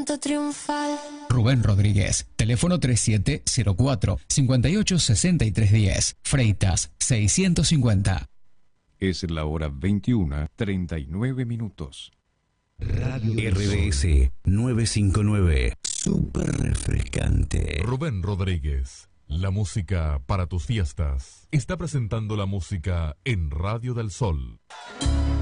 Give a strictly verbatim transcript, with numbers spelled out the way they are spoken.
canto triunfal. Rubén Rodríguez, teléfono treinta y siete cero cuatro, cincuenta y ocho sesenta y tres diez, Freitas seiscientos cincuenta. Es la hora veintiuna, treinta y nueve minutos. Radio R D S novecientos cincuenta y nueve. Súper refrescante. Rubén Rodríguez, la música para tus fiestas. Está presentando la música en Radio del Sol.